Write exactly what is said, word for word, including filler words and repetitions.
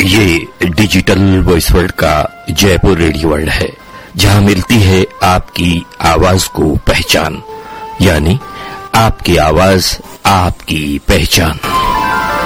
ये digital voice world का Jaipur radio world है, जहां मिलती है आपकी आवाज को पहचान, यानी आपकी आवाज आपकी पहचान।